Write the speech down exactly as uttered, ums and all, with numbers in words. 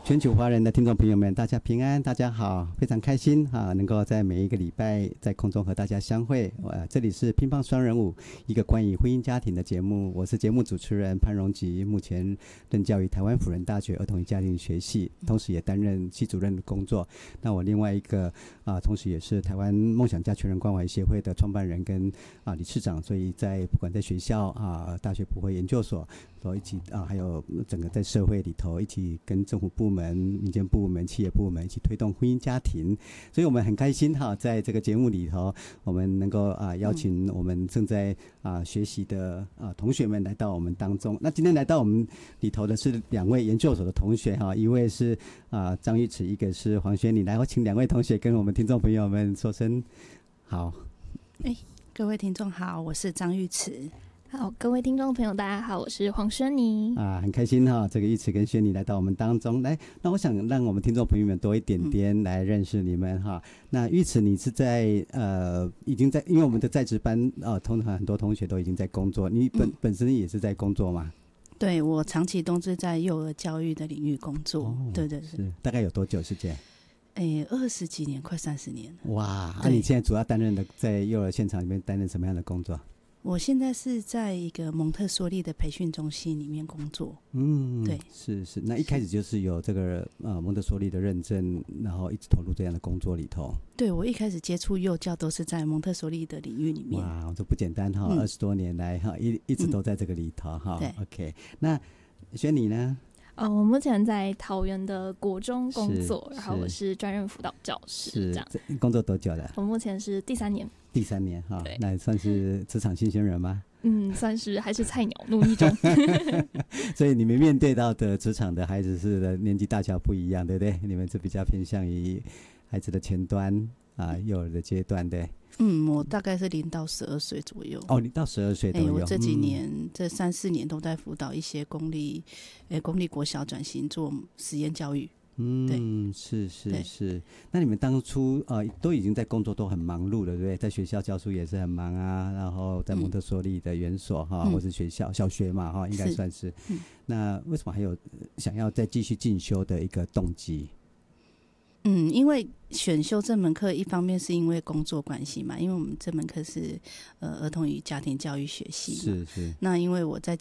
全球华人的听众朋友们，大家平安，大家好，非常开心啊，能够在每一个礼拜在空中和大家相会。呃，这里是乒乓双人舞，一个关于婚姻家庭的节目。我是节目主持人潘荣吉，目前任教于台湾辅仁大学儿童与家庭学系，同时也担任系主任的工作。那我另外一个啊、呃，同时也是台湾梦想家全人关怀协会的创办人跟啊、呃、理事长，所以在不管在学校啊、大学普惠研究所，都一起啊，还有整个在社会里头一起跟政府部门、民间部门、企业部门一起推动婚姻家庭，所以我们很开心哈，在这个节目里头，我们能够啊邀请我们正在啊学习的啊同学们来到我们当中。那今天来到我们里头的是两位研究所的同学哈，一位是啊张玉慈，一个是黄轩妮。来，我请两位同学跟我们听众朋友们说声好。 哎，各位听众好，我是张玉慈。 好，各位听众朋友大家好，我是黄轩妮啊，很开心哈，这个玉慈跟轩妮来到我们当中来。那我想让我们听众朋友们多一点点来认识你们哈。嗯、那玉慈，你是在呃已经在，因为我们的在职班呃，通常很多同学都已经在工作，你本、嗯、本身也是在工作吗？ 对，我长期都是在幼儿教育的领域工作。哦、对对对， 是大概有多久时间？ 诶，二十几年，快三十年了。 哇，那、啊、你现在主要担任的在幼儿现场里面担任什么样的工作？ 我现在是在一个蒙特梭利的培训中心里面工作。嗯，对， 是是。那一开始就是有这个呃蒙特梭利的认证，然后一直投入这样的工作里头。 对，我一开始接触幼教都是在蒙特梭利的领域里面。 哇，这不简单哈，二十、嗯、多年来哈，一一直都在这个里头哈。 对 ，OK。那轩妮呢？ 呃，我目前在桃园的国中工作，然后我是专任辅导教师，这样。 工作多久了？ 我目前是第三年。 第三年哈，那算是职场新鲜人吗？ 嗯，算是还是菜鸟，努力中。 所以你们面对到的职场的孩子是的年纪大小不一样，对不对？你们是比较偏向于孩子的前端啊，幼儿的阶段，对。 嗯，我大概是零到十二岁左右。 哦，你到十二岁都有。欸、 我这几年、嗯、这三四年都在辅导一些公立，呃、欸，公立国小转型做实验教育。 嗯，是是是。那你们当初呃都已经在工作，都很忙碌了，对不对？在学校教书也是很忙啊，然后在蒙特梭利的园所哈、嗯，或是学校小学嘛哈，应该算是。是嗯、那为什么还有想要再继续进修的一个动机？ 嗯，因为选修这门课，一方面是因为工作关系嘛，因为我们这门课是呃儿童与家庭教育学系嘛， 是是。 那因为我在